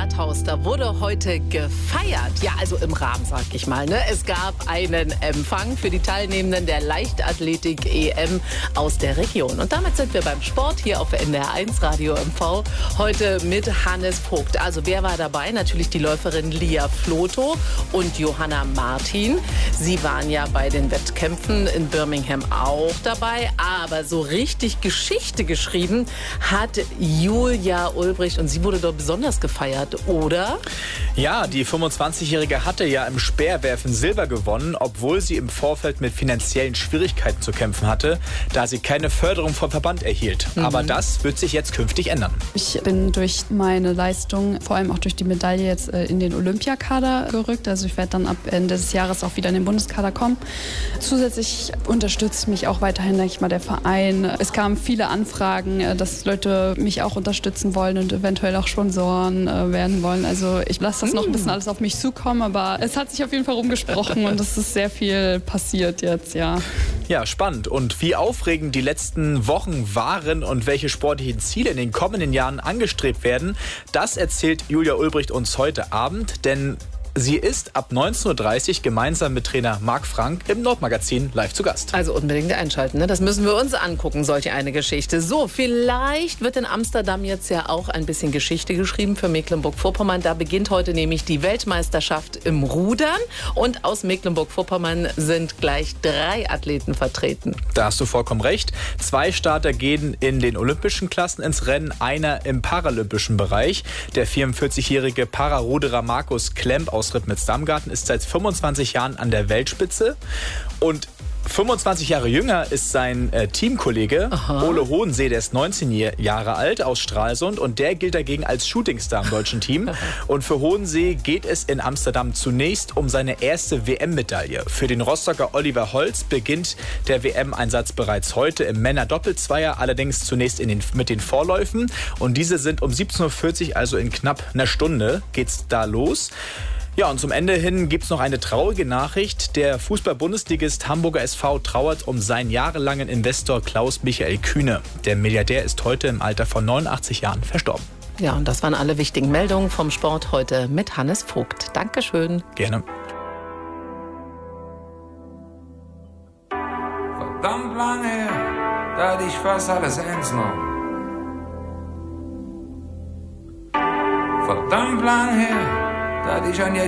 Rathaus, da wurde heute gefeiert. Ja, also im Rahmen, sag ich mal. Ne? Es gab einen Empfang für die Teilnehmenden der Leichtathletik-EM aus der Region. Und damit sind wir beim Sport hier auf NDR1 Radio MV. Heute mit Hannes Vogt. Also wer war dabei? Natürlich die Läuferin Lia Floto und Johanna Martin. Sie waren ja bei den Wettkämpfen in Birmingham auch dabei. Aber so richtig Geschichte geschrieben hat Julia Ulbricht. Und sie wurde dort besonders gefeiert, oder? Ja, die 25-Jährige hatte ja im Speerwerfen Silber gewonnen, obwohl sie im Vorfeld mit finanziellen Schwierigkeiten zu kämpfen hatte, da sie keine Förderung vom Verband erhielt. Aber das wird sich jetzt künftig ändern. Ich bin durch meine Leistung, vor allem auch durch die Medaille, jetzt in den Olympiakader gerückt. Also ich werde dann ab Ende des Jahres auch wieder in den Bundeskader kommen. Zusätzlich unterstützt mich auch weiterhin, denke ich mal, der Verein. Es kamen viele Anfragen, dass Leute mich auch unterstützen wollen und eventuell auch Sponsoren werden wollen. Also ich lasse das noch ein bisschen alles auf mich zukommen, aber es hat sich auf jeden Fall rumgesprochen und es ist sehr viel passiert jetzt, ja. Ja, spannend. Und wie aufregend die letzten Wochen waren und welche sportlichen Ziele in den kommenden Jahren angestrebt werden, das erzählt Julia Ulbricht uns heute Abend, denn sie ist ab 19.30 Uhr gemeinsam mit Trainer Marc Frank im Nordmagazin live zu Gast. Also unbedingt einschalten, ne? Das müssen wir uns angucken, solche eine Geschichte. So, vielleicht wird in Amsterdam jetzt ja auch ein bisschen Geschichte geschrieben für Mecklenburg-Vorpommern. Da beginnt heute nämlich die Weltmeisterschaft im Rudern. Und aus Mecklenburg-Vorpommern sind gleich 3 Athleten vertreten. Da hast du vollkommen recht. 2 Starter gehen in den olympischen Klassen ins Rennen, einer im paralympischen Bereich. Der 44-jährige Pararuderer Markus Klemp aus Ribnitz-Damgarten ist seit 25 Jahren an der Weltspitze und 25 Jahre jünger ist sein Teamkollege Ole Hohensee, der ist 19 Jahre alt, aus Stralsund und der gilt dagegen als Shootingstar im deutschen Team. Und für Hohensee geht es in Amsterdam zunächst um seine erste WM-Medaille. Für den Rostocker Oliver Holz beginnt der WM-Einsatz bereits heute im Männer-Doppelzweier, allerdings zunächst mit den Vorläufen. Und diese sind um 17.40 Uhr, also in knapp einer Stunde, geht's da los. Ja, und zum Ende hin gibt's noch eine traurige Nachricht. Der Fußball-Bundesligist Hamburger SV trauert um seinen jahrelangen Investor Klaus-Michael Kühne. Der Milliardär ist heute im Alter von 89 Jahren verstorben. Ja, und das waren alle wichtigen Meldungen vom Sport heute mit Hannes Vogt. Dankeschön. Gerne. Verdammt lange her, da hatte ich fast alles eins noch. Verdammt lang her, da hatte ich an